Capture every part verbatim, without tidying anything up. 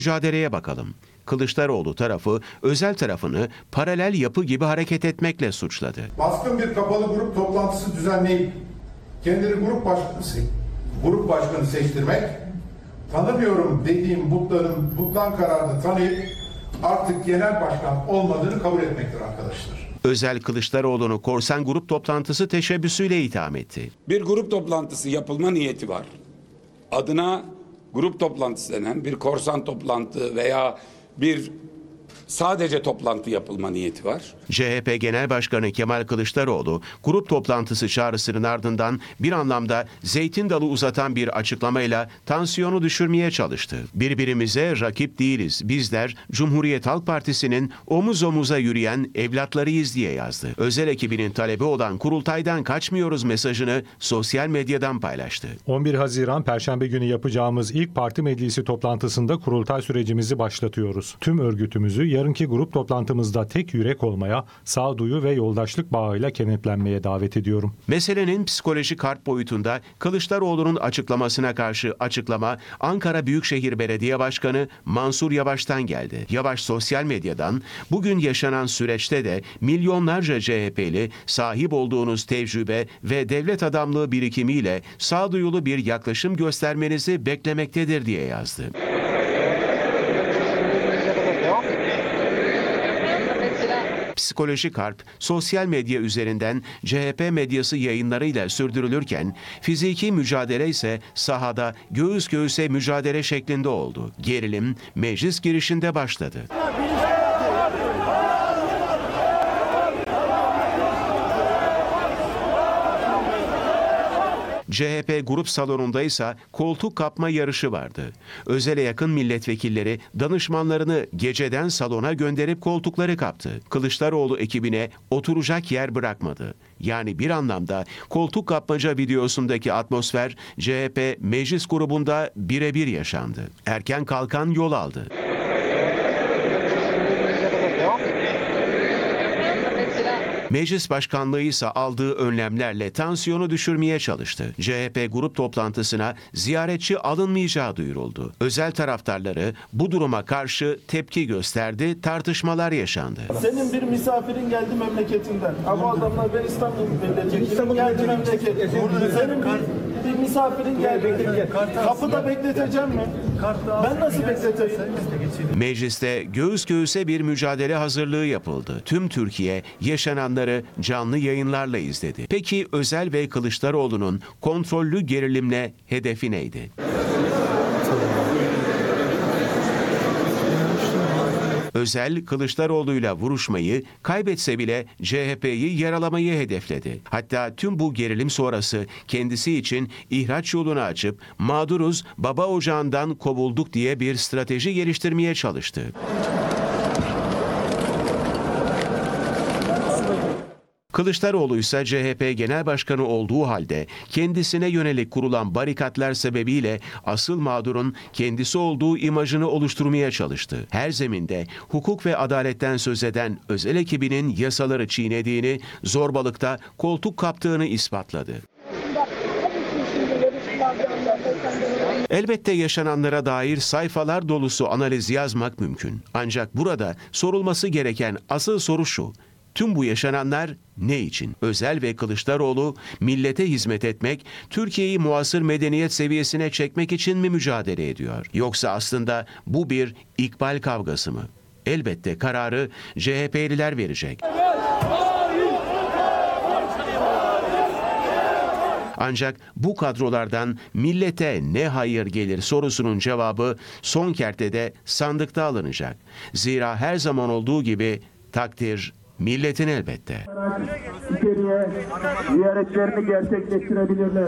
Mücadeleye bakalım. Kılıçdaroğlu tarafı özel tarafını paralel yapı gibi hareket etmekle suçladı. Baskın bir kapalı grup toplantısı düzenleyip kendini grup başkanı, grup başkanı seçtirmek, tanımıyorum dediğim butların butlan kararını tanıyıp artık genel başkan olmadığını kabul etmektir arkadaşlar. Özel Kılıçdaroğlu'nu korsan grup toplantısı teşebbüsüyle itham etti. Bir grup toplantısı yapılma niyeti var. Adına grup toplantısı denen bir korsan toplantı veya bir sadece toplantı yapılma niyeti var. C H P Genel Başkanı Kemal Kılıçdaroğlu grup toplantısı çağrısının ardından bir anlamda zeytin dalı uzatan bir açıklamayla tansiyonu düşürmeye çalıştı. Birbirimize rakip değiliz. Bizler Cumhuriyet Halk Partisi'nin omuz omuza yürüyen evlatlarıyız diye yazdı. Özel ekibinin talebi olan kurultaydan kaçmıyoruz mesajını sosyal medyadan paylaştı. on bir Haziran Perşembe günü yapacağımız ilk parti meclisi toplantısında kurultay sürecimizi başlatıyoruz. Tüm örgütümüzü yarınki grup toplantımızda tek yürek olmaya, sağduyu ve yoldaşlık bağıyla kenetlenmeye davet ediyorum. Meselenin psikolojik harp boyutunda Kılıçdaroğlu'nun açıklamasına karşı açıklama Ankara Büyükşehir Belediye Başkanı Mansur Yavaş'tan geldi. Yavaş sosyal medyadan bugün yaşanan süreçte de milyonlarca C H P'li sahip olduğunuz tecrübe ve devlet adamlığı birikimiyle sağduyulu bir yaklaşım göstermenizi beklemektedir diye yazdı. Psikolojik harp sosyal medya üzerinden C H P medyası yayınlarıyla sürdürülürken fiziki mücadele ise sahada göğüs göğüse mücadele şeklinde oldu. Gerilim meclis girişinde başladı. C H P grup salonunda ise koltuk kapma yarışı vardı. Özele yakın milletvekilleri danışmanlarını geceden salona gönderip koltukları kaptı. Kılıçdaroğlu ekibine oturacak yer bırakmadı. Yani bir anlamda koltuk kapmaca videosundaki atmosfer C H P meclis grubunda birebir yaşandı. Erken kalkan yol aldı. Meclis başkanlığı ise aldığı önlemlerle tansiyonu düşürmeye çalıştı. C H P grup toplantısına ziyaretçi alınmayacağı duyuruldu. Özel taraftarları bu duruma karşı tepki gösterdi, tartışmalar yaşandı. Senin bir misafirin geldi memleketinden. Ama adamlar ben İstanbul milletvekiliyim geldi memleket. Senin bir, bir misafirin geldi. Kapıda bekleteceğim mi? Ben nasıl bekleteyim? Mecliste göğüs göğüse bir mücadele hazırlığı yapıldı. Tüm Türkiye yaşananları canlı yayınlarla izledi. Peki Özel ve Kılıçdaroğlu'nun kontrollü gerilimle hedefi neydi? Özel, Kılıçdaroğlu'yla vuruşmayı, kaybetse bile C H P'yi yaralamayı hedefledi. Hatta tüm bu gerilim sonrası kendisi için ihraç yolunu açıp mağduruz, baba ocağından kovulduk diye bir strateji geliştirmeye çalıştı. Kılıçdaroğlu ise C H P Genel Başkanı olduğu halde kendisine yönelik kurulan barikatlar sebebiyle asıl mağdurun kendisi olduğu imajını oluşturmaya çalıştı. Her zeminde hukuk ve adaletten söz eden özel ekibinin yasaları çiğnediğini, zorbalıkta koltuk kaptığını ispatladı. Elbette yaşananlara dair sayfalar dolusu analiz yazmak mümkün. Ancak burada sorulması gereken asıl soru şu: tüm bu yaşananlar ne için? Özel ve Kılıçdaroğlu millete hizmet etmek, Türkiye'yi muasır medeniyet seviyesine çekmek için mi mücadele ediyor? Yoksa aslında bu bir ikbal kavgası mı? Elbette kararı C H P'liler verecek. Ancak bu kadrolardan millete ne hayır gelir sorusunun cevabı son kertede sandıkta alınacak. Zira her zaman olduğu gibi takdir milletin elbette. İçeriye ziyaretlerini gerçekleştirebilirler.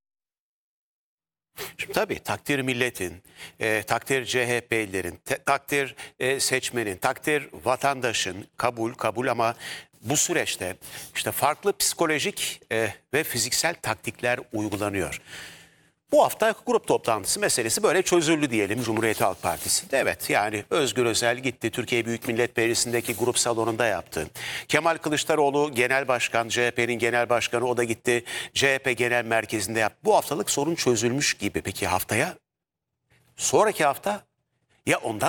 Şimdi tabii takdir milletin, e, takdir C H P'lilerin, takdir e, seçmenin, takdir vatandaşın, kabul kabul ama bu süreçte işte farklı psikolojik e, ve fiziksel taktikler uygulanıyor. Bu hafta grup toplantısı meselesi böyle çözüldü diyelim Cumhuriyet Halk Partisi'nde. Evet, yani Özgür Özel gitti, Türkiye Büyük Millet Meclisi'ndeki grup salonunda yaptı. Kemal Kılıçdaroğlu Genel Başkan, C H P'nin Genel Başkanı, o da gitti C H P Genel Merkezi'nde yaptı. Bu haftalık sorun çözülmüş gibi. Peki haftaya? Sonraki hafta? Ya ondan